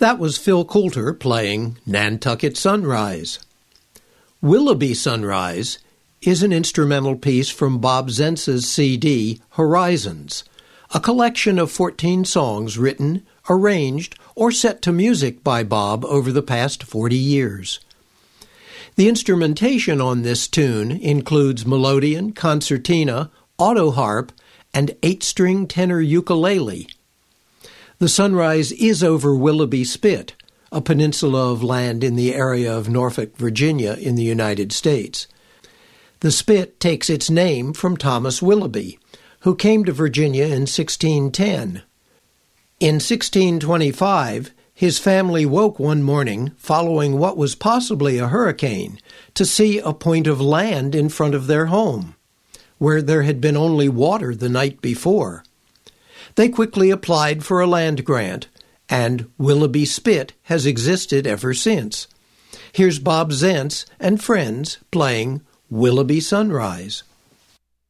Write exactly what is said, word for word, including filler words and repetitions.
That was Phil Coulter playing Nantucket Sunrise. Willoughby Sunrise is an instrumental piece from Bob Zentz's C D, Horizons, a collection of fourteen songs written, arranged, or set to music by Bob over the past forty years. The instrumentation on this tune includes melodeon, concertina, auto harp, and eight-string tenor ukulele. The sunrise is over Willoughby Spit, a peninsula of land in the area of Norfolk, Virginia, in the United States. The Spit takes its name from Thomas Willoughby, who came to Virginia in sixteen ten. In sixteen twenty-five, his family woke one morning following what was possibly a hurricane to see a point of land in front of their home, where there had been only water the night before. They quickly applied for a land grant, and Willoughby Spit has existed ever since. Here's Bob Zentz and friends playing Willoughby Sunrise.